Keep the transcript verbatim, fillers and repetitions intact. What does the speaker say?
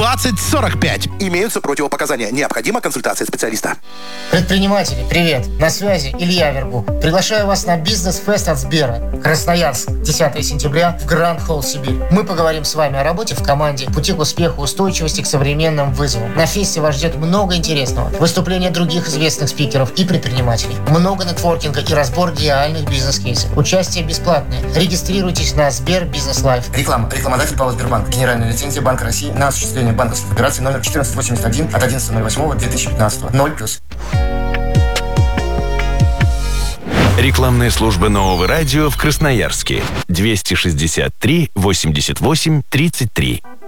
двадцать сорок пять. Имеются противопоказания. Необходима консультация специалиста. Предприниматели, привет! На связи Илья Вергу. Приглашаю вас на бизнес-фест от Сбера. Красноярск, десятого сентября в Гранд Холл Сибирь. Мы поговорим с вами о работе в команде, пути к успеху, устойчивости к современным вызовам. На фесте вас ждет много интересного. Выступления других известных спикеров и предпринимателей. Много нетворкинга и разбор реальных бизнес-кейсов. Участие бесплатное. Регистрируйтесь на Сбер Бизнес Лайф. Реклама. Рекламодатель ПАО Сбербанк. Генеральная лицензия Банка России на осуществление банковских операций номер четырнадцать восемьдесят один от одиннадцатого ноль восьмого две тысячи пятнадцатого. ноль плюс. Рекламная служба Нового радио в Красноярске. двести шестьдесят три восемьдесят восемь тридцать три.